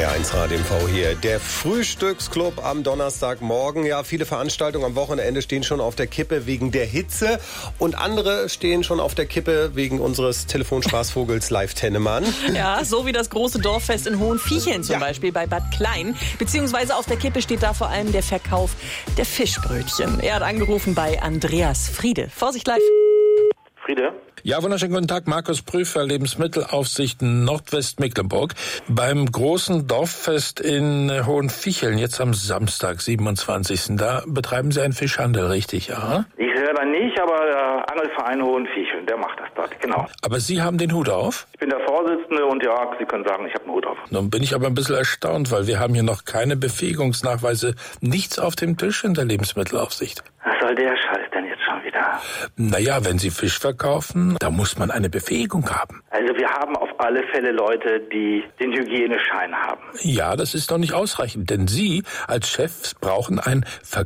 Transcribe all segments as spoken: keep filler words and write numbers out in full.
N D R eins Radio M V hier. Der Frühstücksclub am Donnerstagmorgen. Ja, viele Veranstaltungen am Wochenende stehen schon auf der Kippe wegen der Hitze. Und andere stehen schon auf der Kippe wegen unseres Telefonspaßvogels Live Tennemann. Ja, so wie das große Dorffest in Hohenviecheln zum ja. Beispiel bei Bad Klein. Beziehungsweise auf der Kippe steht da vor allem der Verkauf der Fischbrötchen. Er hat angerufen bei Andreas Friede. Vorsicht live. Friede? Ja, wunderschönen guten Tag. Markus Prüfer, Lebensmittelaufsicht Nordwestmecklenburg. Beim großen Dorffest in Hohenviecheln, jetzt am Samstag, siebenundzwanzigsten Da betreiben Sie einen Fischhandel, richtig, ja? Ich selber nicht, aber der Angelverein Hohenviecheln, der macht das dort, genau. Aber Sie haben den Hut auf? Ich bin der Vorsitzende und ja, Sie können sagen, ich habe einen Hut auf. Nun bin ich aber ein bisschen erstaunt, weil wir haben hier noch keine Befähigungsnachweise, nichts auf dem Tisch in der Lebensmittelaufsicht. Was soll der Scheiß denn jetzt schon wieder? Naja, wenn Sie Fisch verkaufen, da muss man eine Befähigung haben. Also wir haben auf alle Fälle Leute, die den Hygieneschein haben. Ja, das ist doch nicht ausreichend, denn Sie als Chefs brauchen ein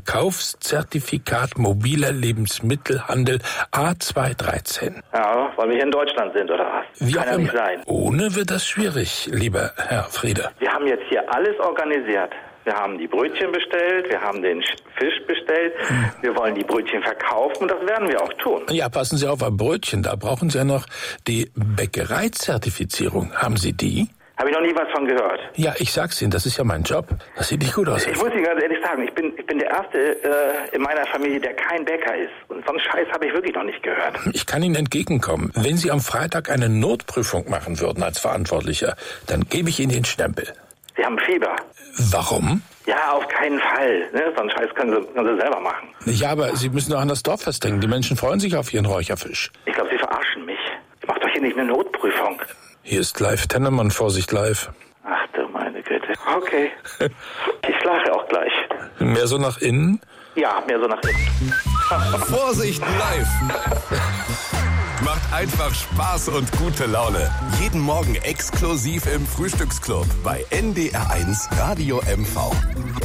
Verkaufszertifikat mobiler Lebensmittelhandel A zwei dreizehn. Ja, weil wir hier in Deutschland sind, oder was? Wie Kann ja nicht sein. Ohne wird das schwierig, lieber Herr Friede. Wir haben jetzt hier alles organisiert. Wir haben die Brötchen bestellt, wir haben den Fisch bestellt, hm. wir wollen die Brötchen verkaufen und das werden wir auch tun. Ja, passen Sie auf, ein Brötchen, da brauchen Sie ja noch die Bäckereizertifizierung. Haben Sie die? Habe ich noch nie was von gehört. Ja, ich sag's Ihnen, das ist ja mein Job. Das sieht nicht gut aus. Ich muss Ihnen ganz ehrlich sagen, ich bin, ich bin der Erste äh, in meiner Familie, der kein Bäcker ist. Und so einen Scheiß habe ich wirklich noch nicht gehört. Ich kann Ihnen entgegenkommen. Wenn Sie am Freitag eine Notprüfung machen würden als Verantwortlicher, dann gebe ich Ihnen den Stempel. Sie haben Fieber. Warum? Ja, auf keinen Fall. Ne? So einen Scheiß können Sie, können Sie selber machen. Ja, aber Sie müssen doch an das Dorffest denken. Die Menschen freuen sich auf Ihren Räucherfisch. Ich glaube, Sie verarschen mich. Ich mache doch hier nicht eine Notprüfung. Hier ist Live Tennemann, Vorsicht live. Ach du meine Güte. Okay. Ich lache auch gleich. Mehr so nach innen? Ja, mehr so nach innen. Vorsicht live. Macht einfach Spaß und gute Laune. Jeden Morgen exklusiv im Frühstücksclub bei N D R eins Radio M V.